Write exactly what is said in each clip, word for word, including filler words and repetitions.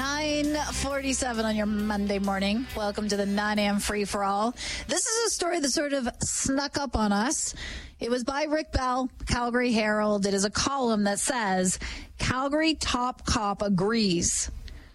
nine forty-seven on your Monday morning. Welcome to the nine a.m. Free for All. This is a story that sort of snuck up on us. It was by Rick Bell, Calgary Herald. It is a column that says, Calgary top cop agrees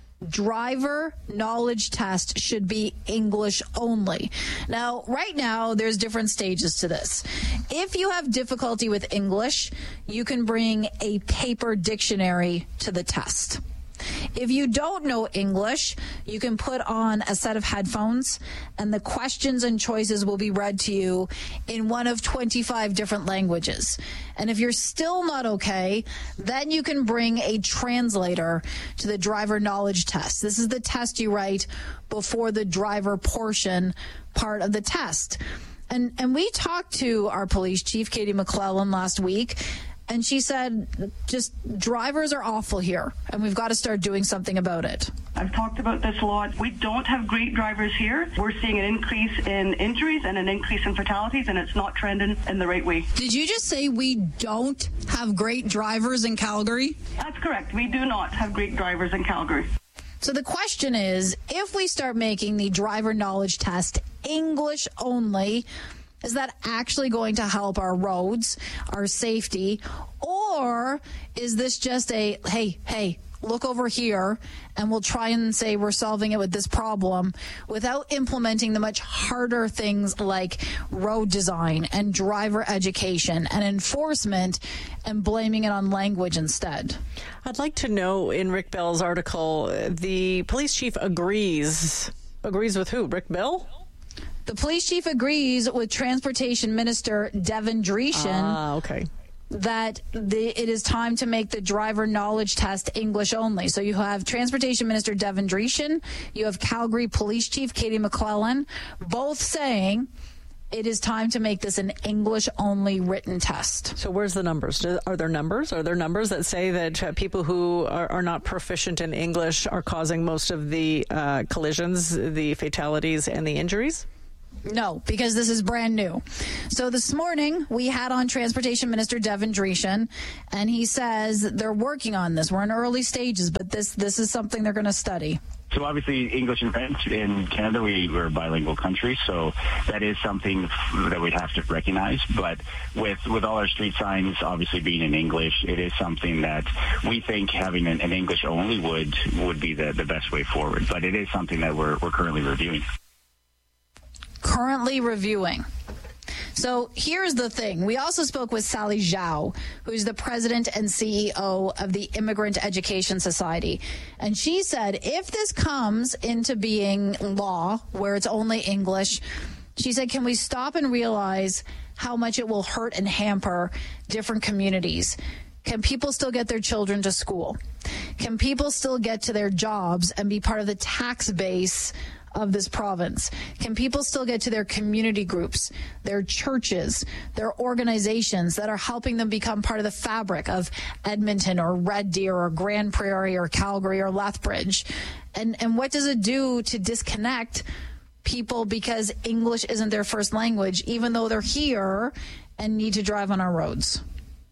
driver knowledge test should be English only. Now, right now, there's different stages to this. If you have difficulty with English, you can bring a paper dictionary to the test. If you don't know English, you can put on a set of headphones and the questions and choices will be read to you in one of twenty-five different languages. And if you're still not okay, then you can bring a translator to the driver knowledge test. This is the test you write before the driver portion part of the test. And and we talked to our police chief, Katie McClellan, last week. And she said, just drivers are awful here, and we've got to start doing something about it. I've talked about this a lot. We don't have great drivers here. We're seeing an increase in injuries and an increase in fatalities, and it's not trending in the right way. Did you just say we don't have great drivers in Calgary? That's correct. We do not have great drivers in Calgary. So the question is, if we start making the driver knowledge test English only, is that actually going to help our roads, our safety, or is this just a, hey, hey, look over here, and we'll try and say we're solving it with this problem without implementing the much harder things like road design and driver education and enforcement and blaming it on language instead? I'd like to know, in Rick Bell's article, the police chief agrees. Agrees with who? Rick Bell? The police chief agrees with Transportation Minister Devin Dreeshen ah, okay. that the, it is time to make the driver knowledge test English only. So you have Transportation Minister Devin Dreeshen, you have Calgary Police Chief Katie McClellan, both saying it is time to make this an English-only written test. So where's the numbers? Are there numbers? Are there numbers that say that uh, people who are, are not proficient in English are causing most of the uh, collisions, the fatalities, and the injuries? No, because this is brand new. So this morning we had on Transportation Minister Devin Dreeshen, and he says they're working on this. We're in early stages, but this this is something they're going to study. So obviously English and French in Canada, we, we're a bilingual country, so that is something that we'd have to recognize. But with, with all our street signs obviously being in English, it is something that we think having an, an English only would would be the, the best way forward. But it is something that we're we're currently reviewing. Currently reviewing. So here's the thing. We also spoke with Sally Zhao, who's the president and C E O of the Immigrant Education Society. And she said if this comes into being law, where it's only English, she said, can we stop and realize how much it will hurt and hamper different communities? Can people still get their children to school? Can people still get to their jobs and be part of the tax base of this province? Can people still get to their community groups, their churches, their organizations that are helping them become part of the fabric of Edmonton or Red Deer or Grand Prairie or Calgary or Lethbridge? And and what does it do to disconnect people because English isn't their first language, even though they're here and need to drive on our roads?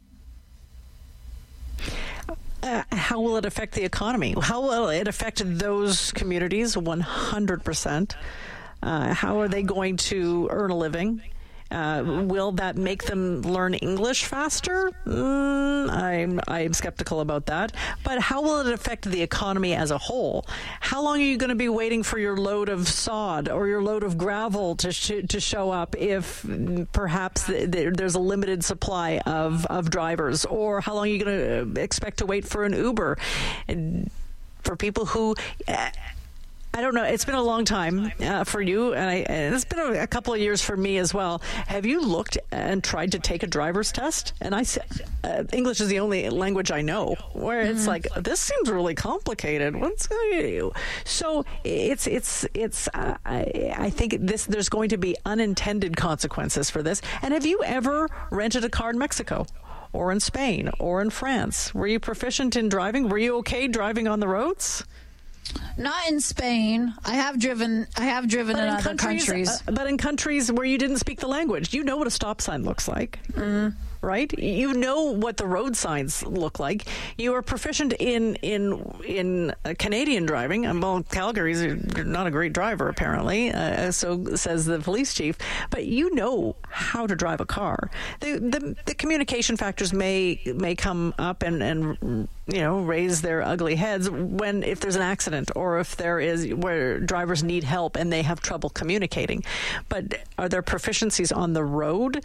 Uh, how will it affect the economy? How will it affect those communities? one hundred percent. Uh, how are they going to earn a living? Uh, will that make them learn English faster? Mm, I'm I'm skeptical about that. But how will it affect the economy as a whole? How long are you going to be waiting for your load of sod or your load of gravel to sh- to show up if perhaps th- th- there's a limited supply of, of drivers? Or how long are you going to expect to wait for an Uber? And for people who... Uh, I don't know. It's been a long time uh, for you, and, I, and it's been a, a couple of years for me as well. Have you looked and tried to take a driver's test? And I said, uh, English is the only language I know, where it's mm. like, this seems really complicated. What's going to do? So it's it's it's. Uh, I, I think this there's going to be unintended consequences for this. And have you ever rented a car in Mexico? Or in Spain? Or in France? Were you proficient in driving? Were you okay driving on the roads? Not in Spain. I have driven. I have driven but in, in other countries, countries. Uh, but in countries where you didn't speak the language, you know what a stop sign looks like. Mm. right? You know what the road signs look like. You are proficient in in in uh, Canadian driving. Well, Calgary's not a great driver, apparently, uh, so says the police chief. But you know how to drive a car. The the, the communication factors may may come up and, and you know raise their ugly heads when if there's an accident or if there is where drivers need help and they have trouble communicating. But are there proficiencies on the road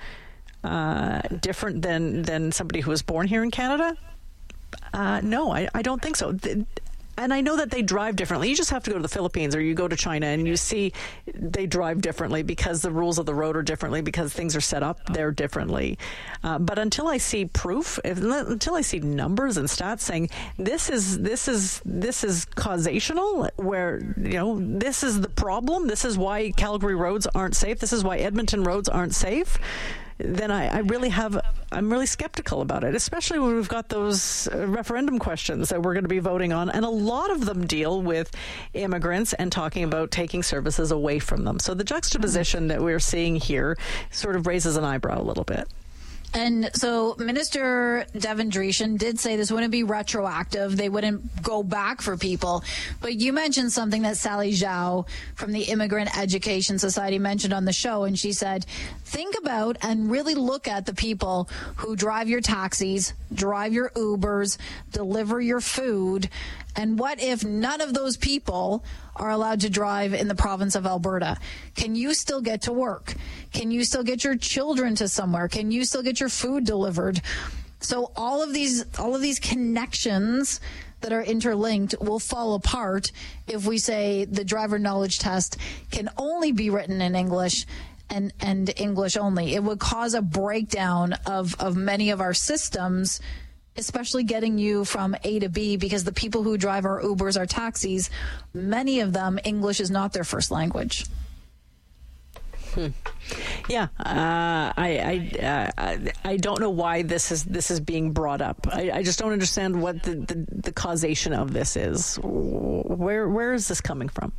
Uh, different than, than somebody who was born here in Canada? Uh, no, I, I don't think so. The, and I know that they drive differently. You just have to go to the Philippines or you go to China and you see they drive differently because the rules of the road are differently, because things are set up there differently. Uh, but until I see proof, if, until I see numbers and stats saying this is this is this is causational, where you know this is the problem, this is why Calgary roads aren't safe, this is why Edmonton roads aren't safe, then I, I really have, I'm really skeptical about it, especially when we've got those uh, referendum questions that we're going to be voting on. And a lot of them deal with immigrants and talking about taking services away from them. So the juxtaposition that we're seeing here sort of raises an eyebrow a little bit. And so Minister Devin Dreeshen did say this wouldn't be retroactive. They wouldn't go back for people. But you mentioned something that Sally Zhao from the Immigrant Education Society mentioned on the show. And she said, think about and really look at the people who drive your taxis, drive your Ubers, deliver your food. And what if none of those people are allowed to drive in the province of Alberta? Can you still get to work? Can you still get your children to somewhere? Can you still get your food delivered? So all of these, all of these connections that are interlinked will fall apart if we say the driver knowledge test can only be written in English and, and English only. It would cause a breakdown of, of many of our systems, especially getting you from A to B, because the people who drive our Ubers, our taxis, many of them, English is not their first language. Hmm. Yeah, uh, I I, uh, I don't know why this is this is being brought up. I, I just don't understand what the, the, the causation of this is. Where where is this coming from?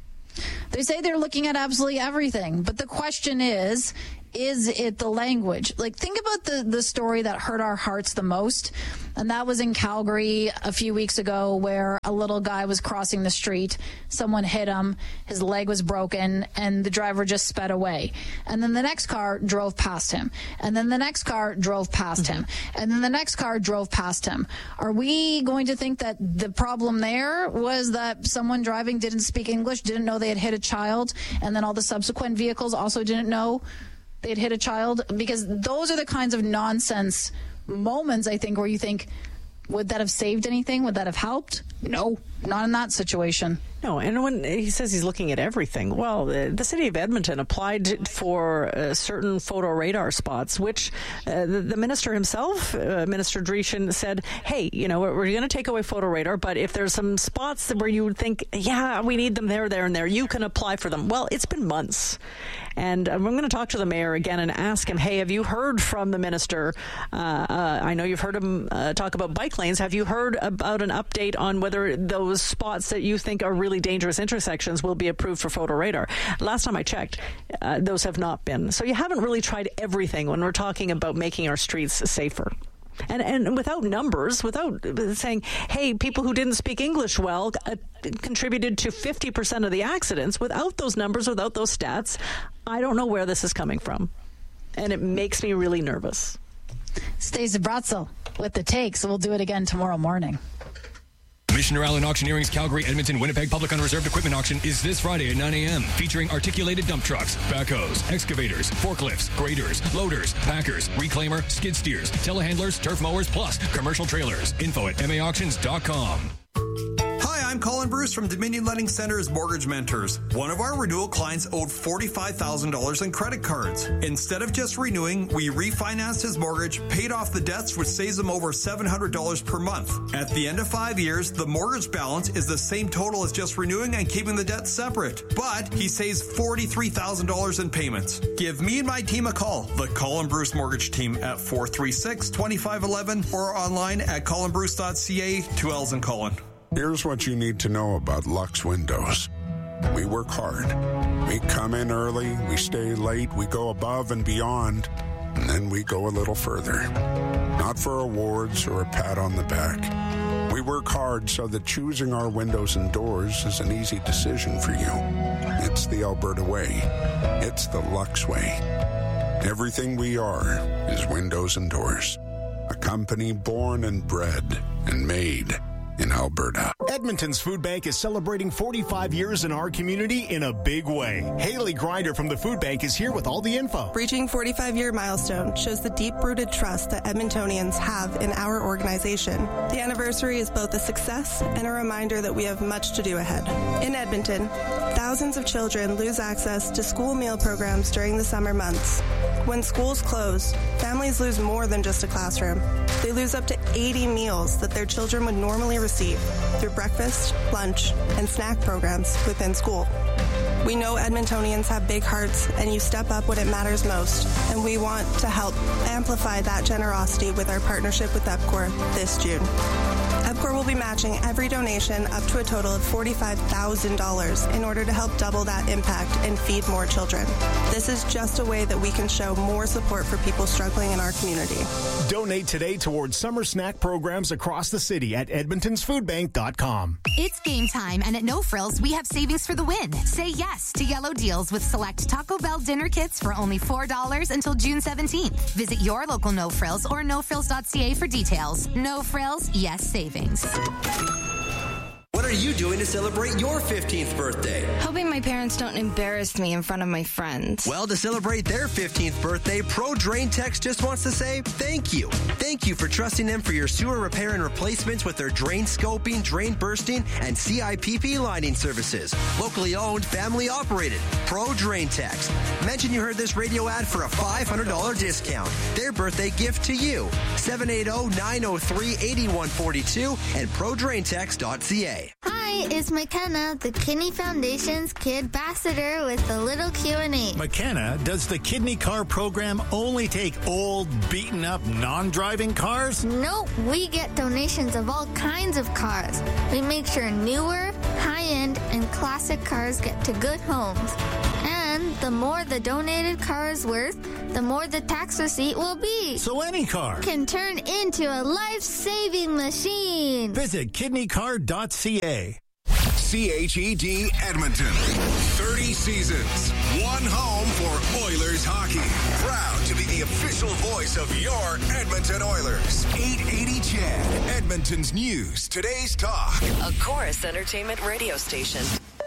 They say they're looking at absolutely everything, but the question is, is it the language? Like, think about the, the story that hurt our hearts the most, and that was in Calgary a few weeks ago, where a little guy was crossing the street. Someone hit him, his leg was broken, and the driver just sped away. And then the next car drove past him, and then the next car drove past him, and then the next car drove past him. Are we going to think that the problem there was that someone driving didn't speak English, didn't know they had hit a child, and then all the subsequent vehicles also didn't know they'd hit a child? Because those are the kinds of nonsense moments, I think, where you think, would that have saved anything? Would that have helped? No, not in that situation. No, and when he says he's looking at everything, well, the city of Edmonton applied for uh, certain photo radar spots, which uh, the, the minister himself, uh, Minister Dreeshen, said, hey, you know, we're, we're going to take away photo radar, but if there's some spots where you would think, yeah, we need them there, there, and there, you can apply for them. Well, it's been months. And I'm going to talk to the mayor again and ask him, hey, have you heard from the minister? Uh, uh, I know you've heard him uh, talk about bike lanes. Have you heard about an update on whether those spots that you think are really dangerous intersections will be approved for photo radar? Last time I checked, uh, those have not been. So you haven't really tried everything when we're talking about making our streets safer. And and without numbers, without saying, hey, people who didn't speak English well uh, contributed to fifty percent of the accidents, without those numbers, without those stats, I don't know where this is coming from. And it makes me really nervous. Stacey Bratzel with the take, so we'll do it again tomorrow morning. Missioner Allen Auctioneering's Calgary, Edmonton, Winnipeg Public Unreserved Equipment Auction is this Friday at nine a.m. featuring articulated dump trucks, backhoes, excavators, forklifts, graders, loaders, packers, reclaimer, skid steers, telehandlers, turf mowers, plus commercial trailers. Info at m a auctions dot com. Hi, I'm Colin Bruce from Dominion Lending Center's Mortgage Mentors. One of our renewal clients owed forty-five thousand dollars in credit cards. Instead of just renewing, we refinanced his mortgage, paid off the debts, which saves him over seven hundred dollars per month. At the end of five years, the mortgage balance is the same total as just renewing and keeping the debt separate. But he saves forty-three thousand dollars in payments. Give me and my team a call, the Colin Bruce Mortgage Team, at four three six, two five one one or online at colin bruce dot c a. Two L's in Colin. Here's what you need to know about Lux Windows. We work hard. We come in early, we stay late, we go above and beyond. And then we go a little further. Not for awards or a pat on the back. We work hard so that choosing our windows and doors is an easy decision for you. It's the Alberta way. It's the Lux way. Everything we are is windows and doors. A company born and bred and made in Alberta. Edmonton's Food Bank is celebrating forty-five years in our community in a big way. Haley Grinder from the Food Bank is here with all the info. Reaching forty-five-year milestone shows the deep-rooted trust that Edmontonians have in our organization. The anniversary is both a success and a reminder that we have much to do ahead. In Edmonton, thousands of children lose access to school meal programs during the summer months. When schools close, families lose more than just a classroom. They lose up to eighty meals that their children would normally receive through breakfast, lunch, and snack programs within school. We know Edmontonians have big hearts, and you step up when it matters most, and we want to help amplify that generosity with our partnership with EPCOR this June. EPCOR will be matching every donation up to a total of forty-five thousand dollars in order to help double that impact and feed more children. This is just a way that we can show more support for people struggling in our community. Donate today towards summer snack programs across the city at edmontons food bank dot com. It's game time, and at No Frills, we have savings for the win. Say yes to yellow deals with select Taco Bell dinner kits for only four dollars until June seventeenth. Visit your local No Frills or no frills dot c a for details. No Frills, yes savings. What are you doing to celebrate your fifteenth birthday? Hoping my parents don't embarrass me in front of my friends. Well, to celebrate their fifteenth birthday, Pro Drain Techs just wants to say thank you. Thank you for trusting them for your sewer repair and replacements with their drain scoping, drain bursting, and C I P P lining services. Locally owned, family operated. Pro Drain Techs. Mention you heard this radio ad for a five hundred dollars discount. Their birthday gift to you. seven eight zero, nine zero three, eight one four two and pro drain techs dot c a. Hi, it's McKenna, the Kidney Foundation's Kid Ambassador with a little Q and A. McKenna, does the Kidney Car program only take old, beaten-up, non-driving cars? Nope, we get donations of all kinds of cars. We make sure newer, high-end, and classic cars get to good homes. And the more the donated car is worth, the more the tax receipt will be. So any car can turn into a life-saving machine. Visit kidney car dot c a. C H E D Edmonton. thirty seasons. One home for Oilers hockey. Proud to be the official voice of your Edmonton Oilers. eight eighty C H E D. Edmonton's news. Today's talk. A Chorus Entertainment radio station.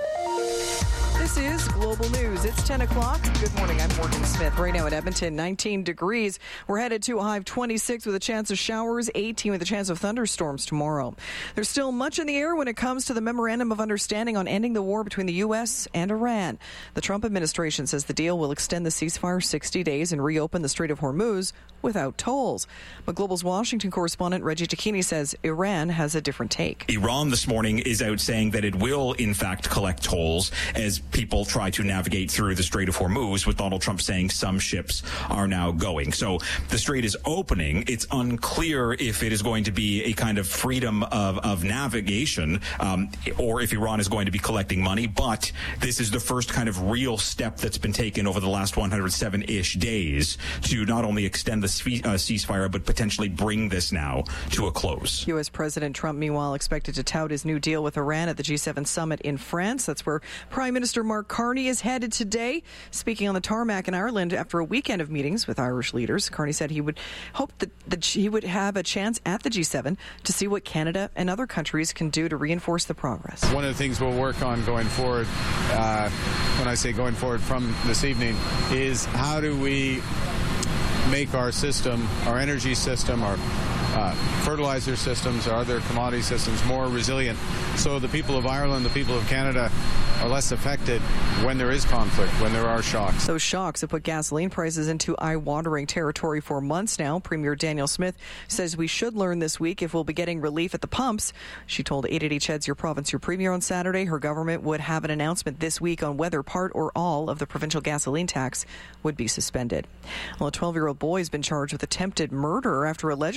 This is Global News. It's ten o'clock. Good morning. I'm Morgan Smith. Right now in Edmonton, nineteen degrees. We're headed to a high of twenty-six with a chance of showers, eighteen with a chance of thunderstorms tomorrow. There's still much in the air when it comes to the Memorandum of Understanding on ending the war between the U S and Iran. The Trump administration says the deal will extend the ceasefire sixty days and reopen the Strait of Hormuz without tolls. But Global's Washington correspondent Reggie Tacchini says Iran has a different take. Iran this morning is out saying that it will, in fact, collect tolls as people try to navigate through the Strait of Hormuz, with Donald Trump saying some ships are now going. So the strait is opening. It's unclear if it is going to be a kind of freedom of, of navigation um, or if Iran is going to be collecting money. But this is the first kind of real step that's been taken over the last one hundred seven-ish days to not only extend the uh, ceasefire, but potentially bring this now to a close. U S. President Trump, meanwhile, expected to tout his new deal with Iran at the G seven summit in France. That's where Prime Minister Mark Carney is headed today. Speaking on the tarmac in Ireland after a weekend of meetings with Irish leaders, Carney said he would hope that, that he would have a chance at the G seven to see what Canada and other countries can do to reinforce the progress. One of the things we'll work on going forward, uh, when I say going forward from this evening, is how do we make our system, our energy system, our uh, fertilizer systems, our other commodity systems more resilient, so the people of Ireland, the people of Canada are less affected when there is conflict, when there are shocks. Those shocks have put gasoline prices into eye-watering territory for months now. Premier Danielle Smith says we should learn this week if we'll be getting relief at the pumps. She told eight eighty C H E D's Your Province, Your Premier on Saturday her government would have an announcement this week on whether part or all of the provincial gasoline tax would be suspended. Well, a twelve-year-old boy has been charged with attempted murder after allegedly hitting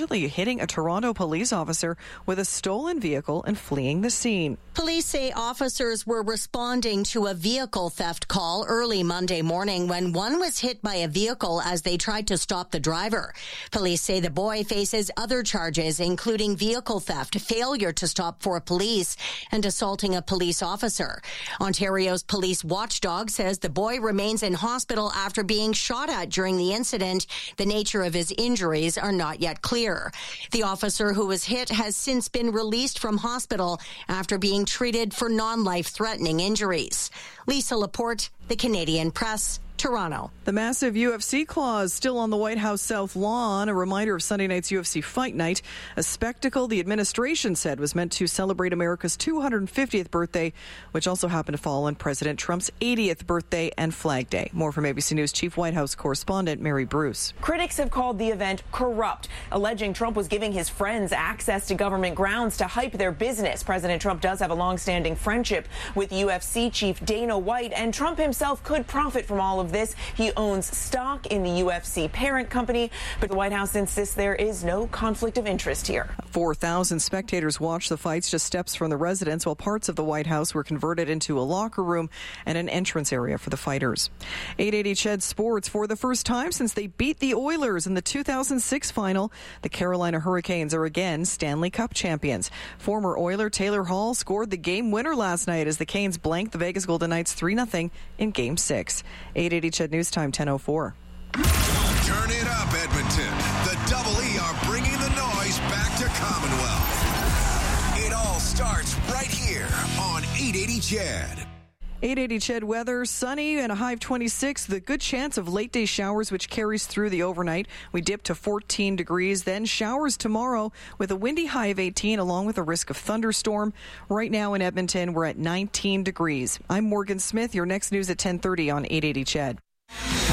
hitting a Toronto police officer with a stolen vehicle and fleeing the scene. Police say officers were responding to a vehicle theft call early Monday morning when one was hit by a vehicle as they tried to stop the driver. Police say the boy faces other charges, including vehicle theft, failure to stop for police, and assaulting a police officer. Ontario's police watchdog says the boy remains in hospital after being shot at during the incident. The nature of his injuries are not yet clear. The officer who was hit has since been released from hospital after being treated for non-life-threatening injuries. Lisa Laporte, The Canadian Press, Toronto. The massive U F C clause still on the White House South Lawn, a reminder of Sunday night's U F C Fight Night, a spectacle the administration said was meant to celebrate America's two hundred fiftieth birthday, which also happened to fall on President Trump's eightieth birthday and Flag Day. More from A B C News Chief White House correspondent Mary Bruce. Critics have called the event corrupt, alleging Trump was giving his friends access to government grounds to hype their business. President Trump does have a long-standing friendship with U F C chief Dana White, and Trump himself could profit from all of this. He owns stock in the U F C parent company, but the White House insists there is no conflict of interest here. four thousand spectators watched the fights just steps from the residence, while parts of the White House were converted into a locker room and an entrance area for the fighters. eight eighty C H E D Sports, for the first time since they beat the Oilers in the two thousand six final, the Carolina Hurricanes are again Stanley Cup champions. Former Oiler Taylor Hall scored the game winner last night as the Canes blanked the Vegas Golden Knights three nothing in Game six. eight eighty C H E D News Time, ten oh four. Turn it up, Edmonton. The Double E are bringing the noise back to Commonwealth. It all starts right here on eight eighty C H E D. eight eighty C H E D weather, sunny and a high of twenty-six. The good chance of late day showers, which carries through the overnight. We dip to fourteen degrees. Then showers tomorrow with a windy high of eighteen, along with a risk of thunderstorm. Right now in Edmonton, we're at nineteen degrees. I'm Morgan Smith. Your next news at ten thirty on eight eighty C H E D.